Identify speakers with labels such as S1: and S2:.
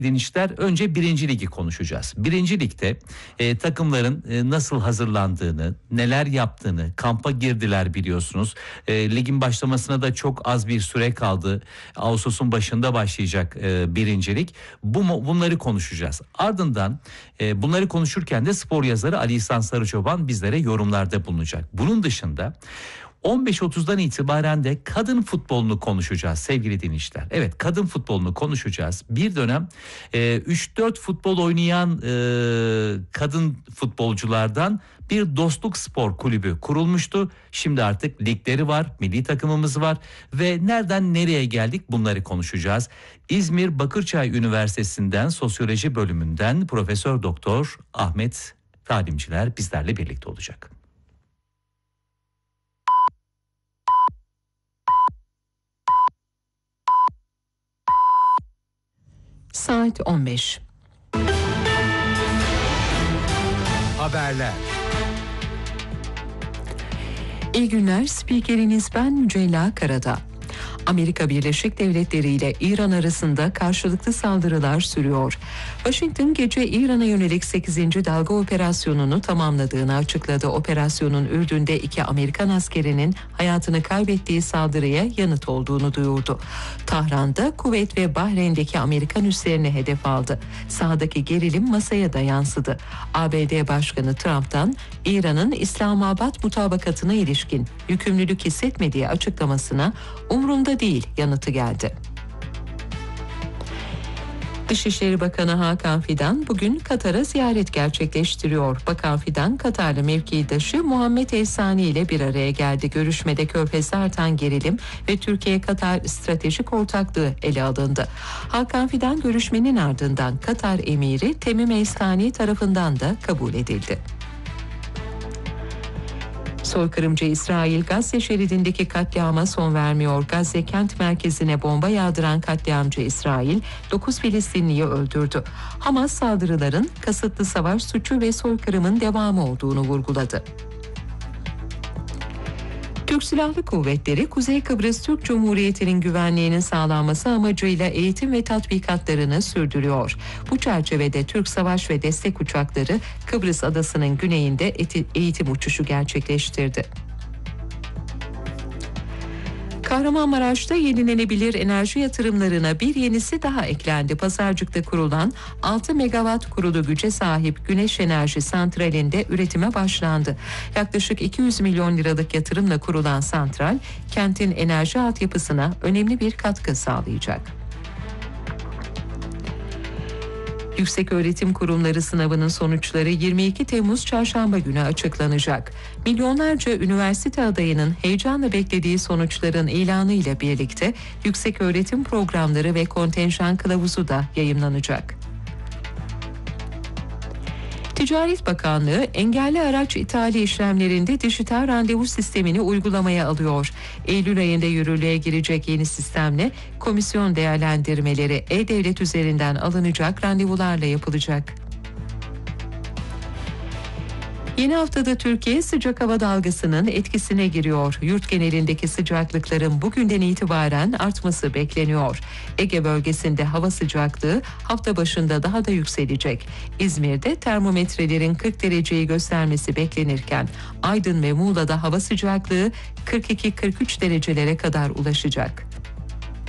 S1: Dinçler, önce birinci ligi konuşacağız. Birinci ligde takımların nasıl hazırlandığını, neler yaptığını, kampa girdiler biliyorsunuz. Ligin başlamasına da çok az bir süre kaldı. Ağustos'un başında başlayacak birinci lig. Bunları konuşacağız. Ardından bunları konuşurken de spor yazarı Ali İhsan Sarıçoban bizlere yorumlarda bulunacak. Bunun dışında 15.30'dan itibaren de kadın futbolunu konuşacağız sevgili dinleyiciler. Evet, kadın futbolunu konuşacağız. Bir dönem 3-4 futbol oynayan kadın futbolculardan bir dostluk spor kulübü kurulmuştu. Şimdi artık ligleri var, milli takımımız var ve nereden nereye geldik bunları konuşacağız. İzmir Bakırçay Üniversitesi'nden sosyoloji bölümünden Profesör Doktor Ahmet Talimciler bizlerle birlikte olacak.
S2: Saat 15.
S3: Haberler.
S2: İyi günler. Spikeriniz ben Mücella Karadağ. Amerika Birleşik Devletleri ile İran arasında karşılıklı saldırılar sürüyor. Washington gece İran'a yönelik 8. dalga operasyonunu tamamladığını açıkladı. Operasyonun Ürdün'de 2 Amerikan askerinin hayatını kaybettiği saldırıya yanıt olduğunu duyurdu. Tahran'da Kuveyt ve Bahreyn'deki Amerikan üslerini hedef aldı. Sahadaki gerilim masaya da yansıdı. ABD Başkanı Trump'tan İran'ın İslamabad mutabakatına ilişkin yükümlülük hissetmediği açıklamasına umrunda değil yanıtı geldi. Dışişleri Bakanı Hakan Fidan bugün Katar'a ziyaret gerçekleştiriyor. Bakan Fidan, Katarlı mevkidaşı Muhammed Ehsani ile bir araya geldi. Görüşmede Körfez'de artan gerilim ve Türkiye-Katar stratejik ortaklığı ele alındı. Hakan Fidan görüşmenin ardından Katar emiri Temim Ehsani tarafından da kabul edildi. Soykırımcı İsrail Gazze şeridindeki katliama son vermiyor. Gazze kent merkezine bomba yağdıran katliamcı İsrail 9 Filistinliyi öldürdü. Hamas saldırıların kasıtlı savaş suçu ve soykırımın devamı olduğunu vurguladı. Türk Silahlı Kuvvetleri, Kuzey Kıbrıs Türk Cumhuriyeti'nin güvenliğinin sağlanması amacıyla eğitim ve tatbikatlarını sürdürüyor. Bu çerçevede Türk Savaş ve Destek Uçakları Kıbrıs Adası'nın güneyinde eğitim uçuşu gerçekleştirdi. Kahramanmaraş'ta yenilenebilir enerji yatırımlarına bir yenisi daha eklendi. Pazarcık'ta kurulan 6 megawatt kurulu güce sahip güneş enerji santralinde üretime başlandı. Yaklaşık 200 milyon liralık yatırımla kurulan santral, kentin enerji altyapısına önemli bir katkı sağlayacak. Yükseköğretim Kurumları sınavının sonuçları 22 Temmuz Çarşamba günü açıklanacak. Milyonlarca üniversite adayının heyecanla beklediği sonuçların ilanı ile birlikte yükseköğretim programları ve kontenjan kılavuzu da yayımlanacak. Ticaret Bakanlığı engelli araç ithali işlemlerinde dijital randevu sistemini uygulamaya alıyor. Eylül ayında yürürlüğe girecek yeni sistemle komisyon değerlendirmeleri e-devlet üzerinden alınacak randevularla yapılacak. Yeni haftada Türkiye sıcak hava dalgasının etkisine giriyor. Yurt genelindeki sıcaklıkların bugünden itibaren artması bekleniyor. Ege bölgesinde hava sıcaklığı hafta başında daha da yükselecek. İzmir'de termometrelerin 40 dereceyi göstermesi beklenirken Aydın ve Muğla'da hava sıcaklığı 42-43 derecelere kadar ulaşacak.